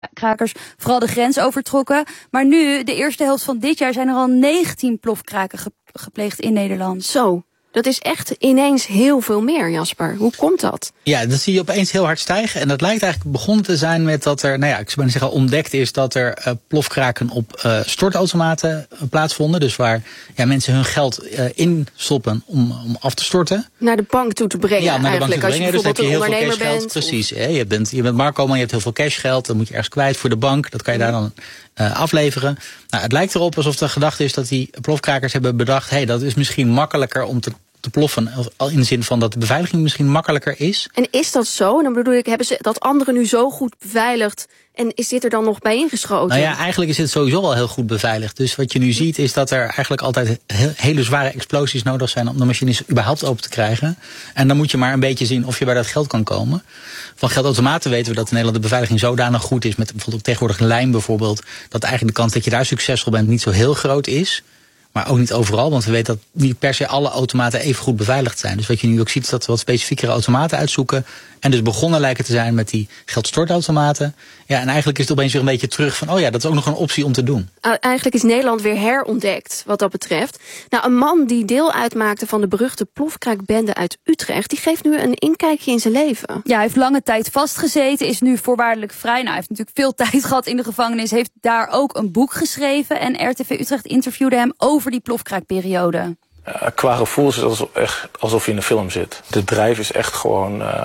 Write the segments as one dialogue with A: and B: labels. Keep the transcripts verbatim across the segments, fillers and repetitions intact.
A: plofkrakers vooral de grens overtrokken. Maar nu, de eerste helft van dit jaar, zijn er al negentien plofkraken ge- gepleegd in Nederland.
B: Zo. Dat is echt ineens heel veel meer, Jasper. Hoe komt dat?
C: Ja, dat zie je opeens heel hard stijgen. En dat lijkt eigenlijk begonnen te zijn met dat er, nou ja, ik zou bijna zeggen, ontdekt is dat er uh, plofkraken op uh, stortautomaten uh, plaatsvonden. Dus waar ja, mensen hun geld uh, in stoppen om, om af te storten.
B: Naar de bank toe te brengen.
C: Ja, naar de bank toe te
B: Als je
C: brengen. Dus heb je heel veel
B: ondernemer
C: cashgeld.
B: bent.
C: Precies. Hè? Je bent, je bent Marco, maar je hebt heel veel cashgeld. Dan moet je ergens kwijt voor de bank. Dat kan je daar dan uh, afleveren. Nou, het lijkt erop alsof de gedachte is dat die plofkrakers hebben bedacht, hé, hey, dat is misschien makkelijker om te te ploffen, in de zin van dat de beveiliging misschien makkelijker is.
B: En is dat zo? En dan bedoel ik, hebben ze dat anderen nu zo goed beveiligd en is dit er dan nog bij ingeschoten?
C: Nou ja, eigenlijk is het sowieso al heel goed beveiligd. Dus wat je nu ziet is dat er eigenlijk altijd he- hele zware explosies nodig zijn om de machines überhaupt open te krijgen. En dan moet je maar een beetje zien of je bij dat geld kan komen. Van geldautomaten weten we dat in Nederland de beveiliging zodanig goed is, met bijvoorbeeld ook tegenwoordig lijm bijvoorbeeld, dat eigenlijk de kans dat je daar succesvol bent niet zo heel groot is. Maar ook niet overal, want we weten dat niet per se alle automaten even goed beveiligd zijn. Dus wat je nu ook ziet is dat we wat specifiekere automaten uitzoeken. En dus begonnen lijken te zijn met die geldstortautomaten. Ja, en eigenlijk is het opeens weer een beetje terug van, oh ja, dat is ook nog een optie om te doen.
B: Eigenlijk is Nederland weer herontdekt wat dat betreft. Nou, een man die deel uitmaakte van de beruchte plofkraakbende uit Utrecht, die geeft nu een inkijkje in zijn leven.
A: Ja, hij heeft lange tijd vastgezeten, is nu voorwaardelijk vrij. Nou, hij heeft natuurlijk veel tijd gehad in de gevangenis, heeft daar ook een boek geschreven. En R T V Utrecht interviewde hem over die plofkraakperiode.
D: Uh, qua gevoel is het alsof, echt, alsof je in een film zit. De drijf is echt gewoon uh,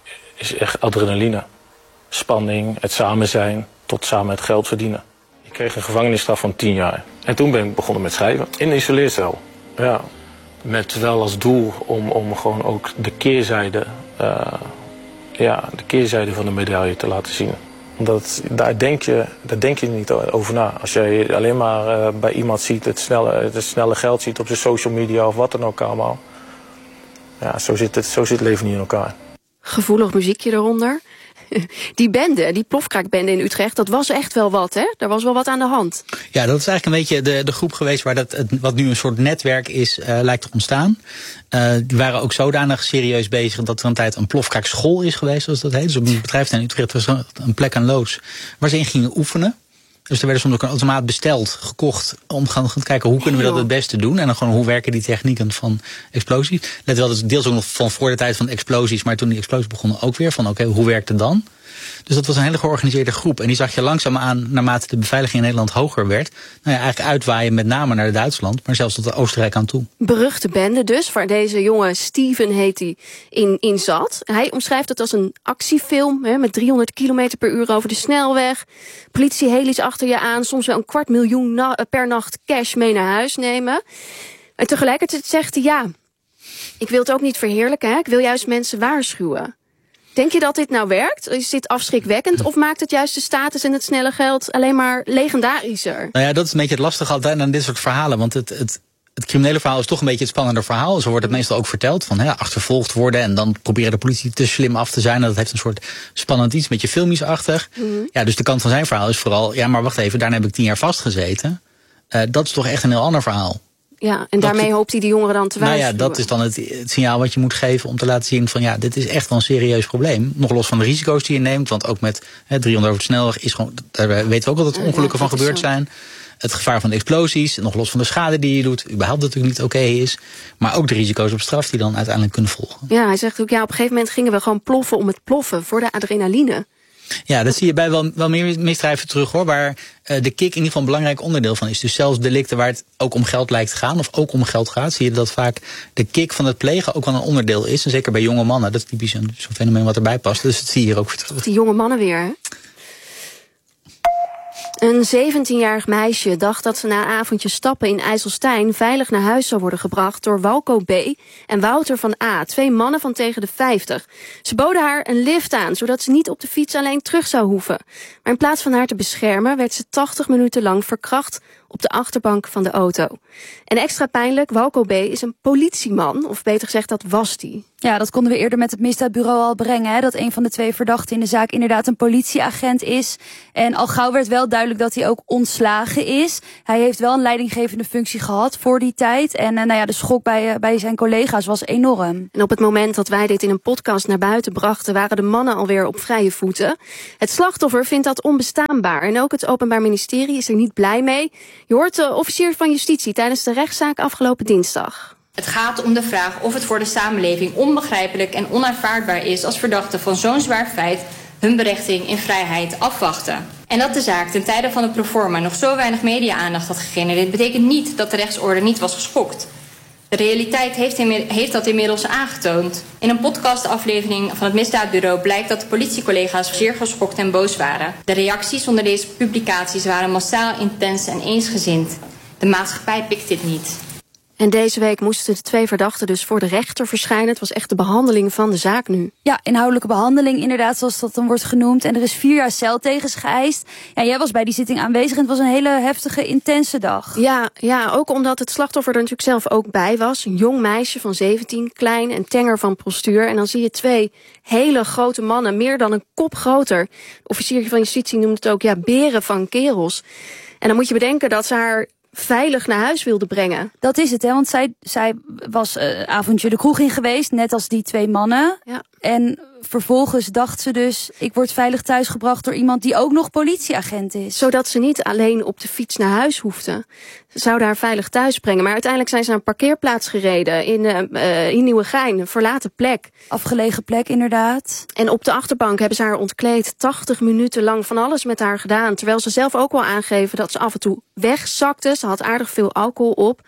D: is echt adrenaline. Spanning, het samen zijn, tot samen het geld verdienen. Ik kreeg een gevangenisstraf van tien jaar. En toen ben ik begonnen met schrijven. In een isoleercel. Ja. Met wel als doel om, om gewoon ook de keerzijde, uh, ja, de keerzijde van de medaille te laten zien. Omdat daar denk je, daar denk je niet over na. Als je alleen maar uh, bij iemand ziet, het snelle, het snelle geld ziet op de social media of wat dan ook allemaal. Ja, zo zit het, zo zit het leven niet in elkaar.
B: Gevoelig muziekje eronder. Die bende, die plofkraakbende in Utrecht, dat was echt wel wat, hè? Daar was wel wat aan de hand.
C: Ja, dat is eigenlijk een beetje de, de groep geweest waar dat, het, wat nu een soort netwerk is, uh, lijkt te ontstaan. Uh, die waren ook zodanig serieus bezig dat er een tijd een plofkraakschool is geweest, zoals dat heet. Dus op een bedrijf in Utrecht was een plek aan loods waar ze in gingen oefenen. Dus er werden soms ook een automaat besteld, gekocht, om gaan, gaan kijken hoe kunnen we dat het beste doen. En dan gewoon hoe werken die technieken van explosies. Let wel, dat is deels ook nog van voor de tijd van de explosies, maar toen die explosies begonnen ook weer van oké, okay, hoe werkt het dan? Dus dat was een hele georganiseerde groep. En die zag je langzaamaan, naarmate de beveiliging in Nederland hoger werd, nou ja, eigenlijk uitwaaien met name naar Duitsland, maar zelfs tot Oostenrijk aan toe.
B: Beruchte bende dus, waar deze jongen Steven heet hij, in, in zat. Hij omschrijft het als een actiefilm, hè, met driehonderd kilometer per uur over de snelweg. Politieheli's achter je aan, soms wel een kwart miljoen na, per nacht cash mee naar huis nemen. En tegelijkertijd zegt hij, ja, ik wil het ook niet verheerlijken, hè? Ik wil juist mensen waarschuwen. Denk je dat dit nou werkt? Is dit afschrikwekkend? Of maakt het juist de status en het snelle geld alleen maar legendarischer?
C: Nou ja, dat is een beetje het lastige altijd aan dit soort verhalen. Want het, het, het criminele verhaal is toch een beetje het spannende verhaal. Zo wordt het meestal ook verteld. Van ja, achtervolgd worden en dan proberen de politie te slim af te zijn. En dat heeft een soort spannend iets, een beetje filmisch-achtig. Mm-hmm. Ja, dus de kant van zijn verhaal is vooral, ja, maar wacht even, daarna heb ik tien jaar vastgezeten. Uh, dat is toch echt een heel ander verhaal.
B: Ja, en daarmee hoopt hij de jongeren dan te waarschuwen.
C: Nou ja, dat is dan het, het signaal wat je moet geven om te laten zien van ja, dit is echt wel een serieus probleem. Nog los van de risico's die je neemt, want ook met hè, driehonderd over de snelweg is gewoon, daar weten we ook dat er ongelukken ja, van gebeurd zijn. Het gevaar van de explosies, nog los van de schade die je doet, überhaupt natuurlijk niet oké okay is. Maar ook de risico's op straf die dan uiteindelijk kunnen volgen.
B: Ja, hij zegt ook, ja, op een gegeven moment gingen we gewoon ploffen om het ploffen voor de adrenaline.
C: Ja, dat zie je bij wel, wel meer misdrijven terug hoor, waar uh, de kick in ieder geval een belangrijk onderdeel van is. Dus zelfs delicten waar het ook om geld lijkt te gaan, of ook om geld gaat, zie je dat vaak de kick van het plegen ook wel een onderdeel is. En zeker bij jonge mannen, dat is typisch een, zo'n fenomeen wat erbij past. Dus dat zie je hier ook weer terug.
B: Die jonge mannen weer, hè? Een zeventienjarig meisje dacht dat ze na een avondje stappen in IJsselstein veilig naar huis zou worden gebracht door Walco B. en Wouter van A, twee mannen van tegen de vijftig. Ze boden haar een lift aan, zodat ze niet op de fiets alleen terug zou hoeven. Maar in plaats van haar te beschermen werd ze tachtig minuten lang verkracht op de achterbank van de auto. En extra pijnlijk, Walco B is een politieman, of beter gezegd, dat was die.
A: Ja, dat konden we eerder met het misdaadbureau al brengen. Hè, dat een van de twee verdachten in de zaak inderdaad een politieagent is. En al gauw werd wel duidelijk dat hij ook ontslagen is. Hij heeft wel een leidinggevende functie gehad voor die tijd. En uh, nou ja, de schok bij, uh, bij zijn collega's was enorm.
B: En op het moment dat wij dit in een podcast naar buiten brachten, waren de mannen alweer op vrije voeten. Het slachtoffer vindt dat onbestaanbaar. En ook het Openbaar Ministerie is er niet blij mee. Je hoort de officier van Justitie tijdens de rechtszaak afgelopen dinsdag.
E: Het gaat om de vraag of het voor de samenleving onbegrijpelijk en onaanvaardbaar is als verdachten van zo'n zwaar feit hun berechting in vrijheid afwachten. En dat de zaak ten tijde van de proforma nog zo weinig media-aandacht had gegenereerd, betekent niet dat de rechtsorde niet was geschokt. De realiteit heeft, heeft dat inmiddels aangetoond. In een podcastaflevering van het Misdaadbureau blijkt dat de politiecollega's zeer geschokt en boos waren. De reacties onder deze publicaties waren massaal, intens en eensgezind. De maatschappij pikt dit niet.
B: En deze week moesten de twee verdachten dus voor de rechter verschijnen. Het was echt de behandeling van de zaak nu.
A: Ja, inhoudelijke behandeling inderdaad, zoals dat dan wordt genoemd. En er is vier jaar cel tegen ze geëist. Ja, jij was bij die zitting aanwezig en het was een hele heftige, intense dag.
B: Ja, ja, ook omdat het slachtoffer er natuurlijk zelf ook bij was. Een jong meisje van zeventien, klein en tenger van postuur. En dan zie je twee hele grote mannen, meer dan een kop groter. De officier van Justitie noemt het ook, ja, beren van kerels. En dan moet je bedenken dat ze haar veilig naar huis wilde brengen.
A: Dat is het, hè? Want zij, zij was uh, avondje de kroeg in geweest, net als die twee mannen.
B: Ja.
A: En vervolgens dacht ze dus, ik word veilig thuisgebracht door iemand die ook nog politieagent is.
B: Zodat ze niet alleen op de fiets naar huis hoefde. Ze zouden haar veilig thuis brengen. Maar uiteindelijk zijn ze naar een parkeerplaats gereden in, uh, uh, in Nieuwegein, een verlaten plek.
A: Afgelegen plek, inderdaad.
B: En op de achterbank hebben ze haar ontkleed, tachtig minuten lang van alles met haar gedaan. Terwijl ze zelf ook wel aangeven dat ze af en toe wegzakte. Ze had aardig veel alcohol op.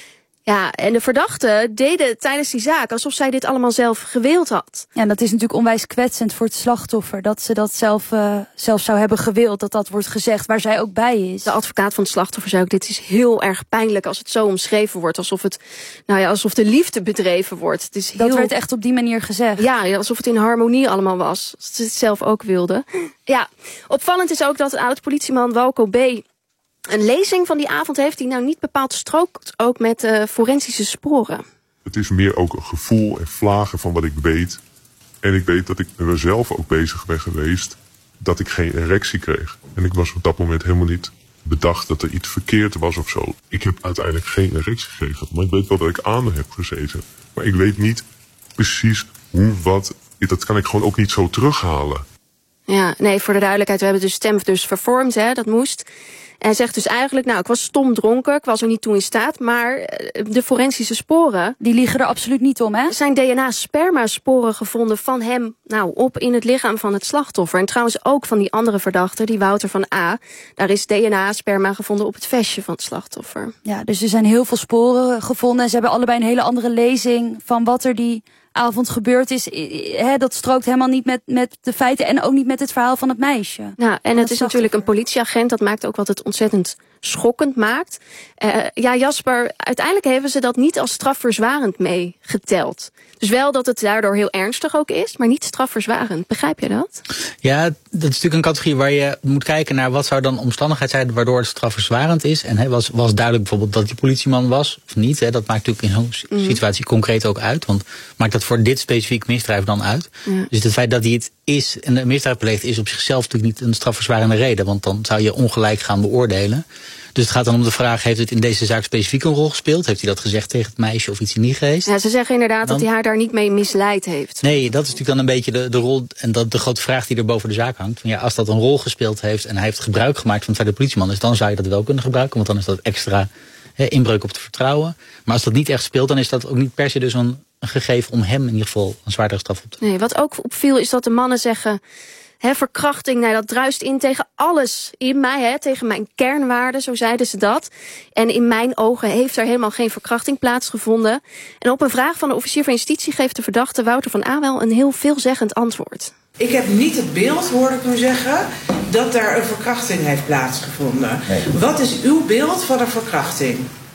B: Ja, en de verdachten deden tijdens die zaak alsof zij dit allemaal zelf gewild had.
A: Ja, en dat is natuurlijk onwijs kwetsend voor het slachtoffer. Dat ze dat zelf, uh, zelf zou hebben gewild, dat dat wordt gezegd, waar zij ook bij is.
B: De advocaat van het slachtoffer zei ook, dit is heel erg pijnlijk als het zo omschreven wordt. Alsof het, nou ja, alsof de liefde bedreven wordt. Het is heel...
A: Dat werd echt op die manier gezegd.
B: Ja, alsof het in harmonie allemaal was. Als ze het zelf ook wilden. Ja, opvallend is ook dat oud-politieman Walco B. een lezing van die avond heeft die nou niet bepaald strookt ook met uh, forensische sporen.
F: Het is meer ook een gevoel en vlagen van wat ik weet. En ik weet dat ik er zelf ook bezig ben geweest dat ik geen erectie kreeg. En ik was op dat moment helemaal niet bedacht dat er iets verkeerd was of zo. Ik heb uiteindelijk geen erectie gekregen, maar ik weet wel dat ik aan heb gezeten. Maar ik weet niet precies hoe, wat, dat kan ik gewoon ook niet zo terughalen.
B: Ja, nee, voor de duidelijkheid, we hebben de stem dus vervormd, hè, dat moest. En hij zegt dus eigenlijk, nou, ik was stom dronken, ik was er niet toe in staat, maar de forensische sporen,
A: die liegen er absoluut niet om, hè?
B: Er zijn D N A-spermasporen gevonden van hem, nou, op in het lichaam van het slachtoffer. En trouwens ook van die andere verdachte, die Wouter van A. Daar is D N A-sperma gevonden op het vestje van het slachtoffer.
A: Ja, dus er zijn heel veel sporen gevonden. En ze hebben allebei een hele andere lezing van wat er die avond gebeurd is. He, dat strookt helemaal niet met, met de feiten en ook niet met het verhaal van het meisje.
B: Nou, en het is natuurlijk een politieagent. Dat maakt ook wat het ontzettend schokkend maakt. Uh, ja, Jasper, uiteindelijk hebben ze dat niet als strafverzwarend meegeteld. Dus wel dat het daardoor heel ernstig ook is, maar niet strafverzwarend. Begrijp je dat?
C: Ja, dat is natuurlijk een categorie waar je moet kijken naar wat zou dan omstandigheid zijn waardoor het strafverzwarend is. En he, was, was duidelijk bijvoorbeeld dat die politieman was of niet. He, dat maakt natuurlijk in zo'n situatie mm. concreet ook uit. Want maakt dat voor dit specifiek misdrijf dan uit. Ja. Dus het feit dat hij het is en een misdrijf pleegt is op zichzelf natuurlijk niet een strafverzwarende reden. Want dan zou je ongelijk gaan beoordelen. Dus het gaat dan om de vraag, heeft het in deze zaak specifiek een rol gespeeld? Heeft hij dat gezegd tegen het meisje of iets in die geest?
B: Ja, ze zeggen inderdaad dan, dat hij haar daar niet mee misleid heeft.
C: Nee, dat is natuurlijk dan een beetje de, de rol en dat de grote vraag die er boven de zaak hangt. Van ja, als dat een rol gespeeld heeft en hij heeft gebruik gemaakt van het feit dat de politieman is, dan zou je dat wel kunnen gebruiken, want dan is dat extra he, inbreuk op het vertrouwen. Maar als dat niet echt speelt, dan is dat ook niet per se dus een, een gegeven om hem in ieder geval een zwaardere straf op te nemen.
B: Nee, wat ook opviel is dat de mannen zeggen, He, verkrachting, nou, dat druist in tegen alles in mij, he, tegen mijn kernwaarden, zo zeiden ze dat. En in mijn ogen heeft er helemaal geen verkrachting plaatsgevonden. En op een vraag van de officier van justitie geeft de verdachte Wouter van A. wel een heel veelzeggend antwoord.
G: Ik heb niet het beeld, hoorde ik u zeggen, dat daar een verkrachting heeft plaatsgevonden. Nee. Wat is uw beeld van een verkrachting?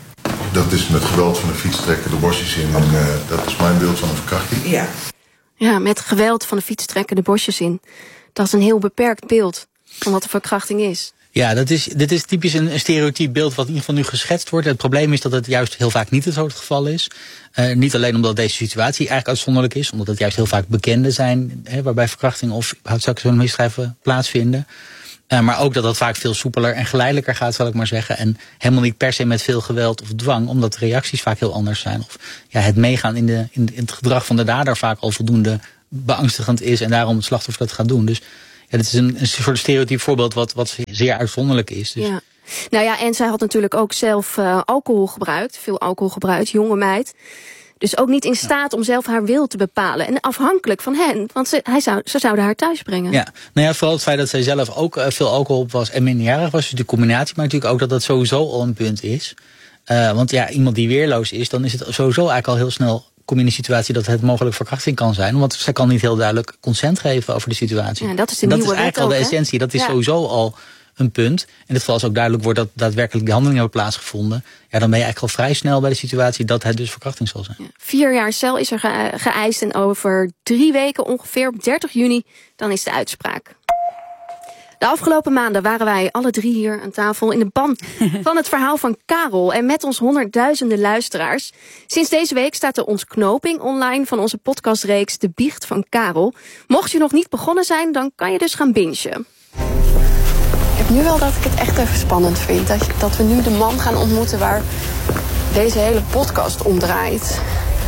H: Dat is met geweld van de fiets trekken, de bosjes in. En, uh, dat is mijn beeld van een verkrachting.
B: Ja. Ja, met geweld van de fiets trekken, de bosjes in. Dat is een heel beperkt beeld van wat de verkrachting is.
C: Ja, dat is, dit is typisch een, een stereotyp beeld wat in ieder geval nu geschetst wordt. Het probleem is dat het juist heel vaak niet het soort geval is. Uh, niet alleen omdat deze situatie eigenlijk uitzonderlijk is, omdat het juist heel vaak bekenden zijn, hè, waarbij verkrachting of seksuele misdrijven plaatsvinden. Uh, maar ook dat dat vaak veel soepeler en geleidelijker gaat, zal ik maar zeggen. En helemaal niet per se met veel geweld of dwang, omdat de reacties vaak heel anders zijn. Of ja, het meegaan in, de, in, in het gedrag van de dader vaak al voldoende beangstigend is en daarom het slachtoffer dat gaat doen. Dus ja, dit is een, een soort stereotyp voorbeeld wat, wat zeer uitzonderlijk is. Dus.
B: Ja. Nou ja, en zij had natuurlijk ook zelf uh, alcohol gebruikt. Veel alcohol gebruikt, jonge meid. Dus ook niet in staat om zelf haar wil te bepalen. En afhankelijk van hen, want ze, hij zou, ze zouden haar thuis brengen.
C: Ja, nou ja, vooral het feit dat zij zelf ook uh, veel alcohol op was en minderjarig was. Dus de combinatie, maar natuurlijk ook dat dat sowieso al een punt is. Uh, want ja, iemand die weerloos is, dan is het sowieso eigenlijk al heel snel kom je in de situatie dat het mogelijk verkrachting kan zijn. Want zij kan niet heel duidelijk consent geven over de situatie.
B: Ja, dat is de
C: dat
B: nieuwe
C: is eigenlijk
B: wet
C: al
B: ook,
C: de essentie. Dat is
B: ja.
C: sowieso al een punt. In dit geval is ook duidelijk wordt dat daadwerkelijk die handelingen hebben plaatsgevonden. Ja, dan ben je eigenlijk al vrij snel bij de situatie dat het dus verkrachting zal zijn.
B: Ja, vier jaar cel is er ge- geëist en over drie weken ongeveer op dertig juni, dan is de uitspraak. De afgelopen maanden waren wij alle drie hier aan tafel in de ban van het verhaal van Karel. En met ons honderdduizenden luisteraars. Sinds deze week staat de ontknoping online van onze podcastreeks De Biecht van Karel. Mocht je nog niet begonnen zijn, dan kan je dus gaan bingen.
I: Ik heb nu wel dat ik het echt even spannend vind. Dat, dat we nu de man gaan ontmoeten waar deze hele podcast om draait.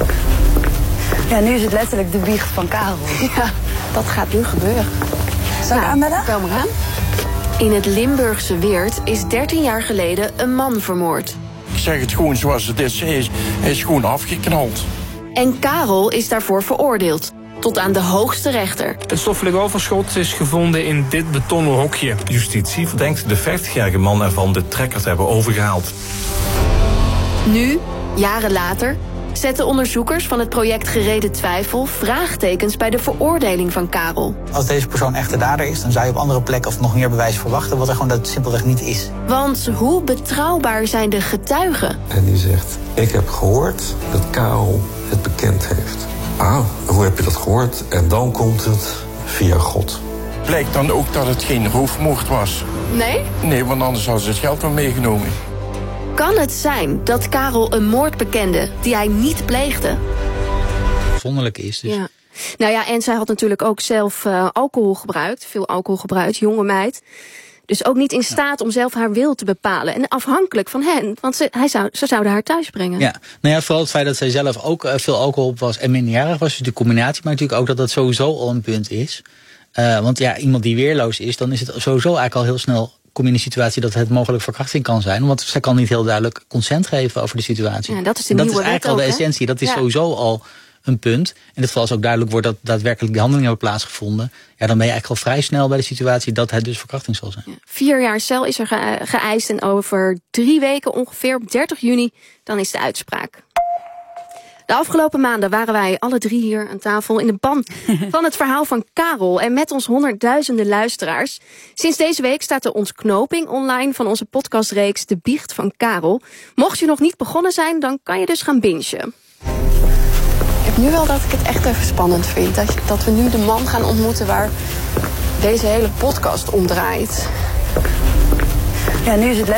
A: Ja, nu is het letterlijk de biecht van Karel.
I: Ja, dat gaat nu gebeuren.
A: Zal ik aanbellen?
I: Bel maar aan.
B: In het Limburgse Weert is dertien jaar geleden een man vermoord.
J: Ik zeg het gewoon zoals het is. Hij is, hij is gewoon afgeknald.
B: En Karel is daarvoor veroordeeld. Tot aan de hoogste rechter.
K: Het stoffelijk overschot is gevonden in dit betonnen hokje.
L: Justitie verdenkt de vijftigjarige man ervan de trekker te hebben overgehaald.
B: Nu, jaren later, zetten onderzoekers van het project Gereden Twijfel vraagtekens bij de veroordeling van Karel.
M: Als deze persoon echt de dader is, dan zou je op andere plekken of nog meer bewijs verwachten, wat er gewoon dat simpelweg niet is.
B: Want hoe betrouwbaar zijn de getuigen?
N: En die zegt, ik heb gehoord dat Karel het bekend heeft. Ah, hoe heb je dat gehoord? En dan komt het via God.
J: Blijkt dan ook dat het geen roofmoord was?
B: Nee?
J: Nee, want anders hadden ze het geld wel meegenomen.
B: Kan het zijn dat Karel een moord bekende die hij niet pleegde?
C: Zonderlijk is dus.
B: Ja. Nou ja, en zij had natuurlijk ook zelf uh, alcohol gebruikt. Veel alcohol gebruikt, jonge meid. Dus ook niet in staat om zelf haar wil te bepalen. En afhankelijk van hen, want ze, hij zou, ze zouden haar thuis brengen.
C: Ja, nou ja, vooral het feit dat zij zelf ook uh, veel alcohol op was en minderjarig was. Dus de combinatie, maar natuurlijk ook dat dat sowieso al een punt is. Uh, want ja, iemand die weerloos is, dan is het sowieso eigenlijk al heel snel kom je in de situatie dat het mogelijk verkrachting kan zijn. Want zij kan niet heel duidelijk consent geven over de situatie.
B: Ja, dat is de
C: en dat
B: nieuwe
C: is eigenlijk
B: wet
C: al de
B: ook,
C: essentie. Dat is
B: ja.
C: sowieso al een punt. In dit geval is ook duidelijk wordt dat daadwerkelijk die handelingen hebben plaatsgevonden. Ja, dan ben je eigenlijk al vrij snel bij de situatie dat het dus verkrachting zal zijn.
B: Ja, vier jaar cel is er ge- geëist en over drie weken ongeveer op dertig juni, dan is de uitspraak. De afgelopen maanden waren wij alle drie hier aan tafel in de ban van het verhaal van Karel. En met ons honderdduizenden luisteraars. Sinds deze week staat de ontknoping online van onze podcastreeks De Biecht van Karel. Mocht je nog niet begonnen zijn, dan kan je dus gaan bingen.
I: Ik heb nu wel dat ik het echt even spannend vind. Dat, dat we nu de man gaan ontmoeten waar deze hele podcast om draait.
A: Ja, nu is het